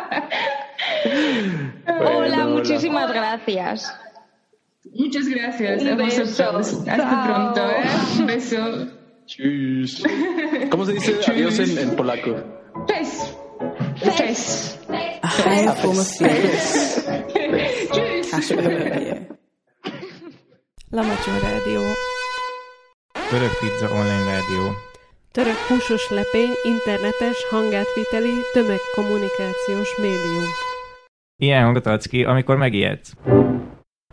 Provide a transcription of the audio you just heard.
Hola, muchísimas gracias. Muchas gracias. Un beso. Hasta pronto. Un beso. Tschüss. ¿Cómo se dice adiós en polaco? Cześć. Cześć. Hej, Lamacsó Rádió. Török Pizza Online Rádió. Török húsos lepé, internetes, hangátviteli, tömegkommunikációs médium. Ilyen hangot adsz ki, amikor megijedsz.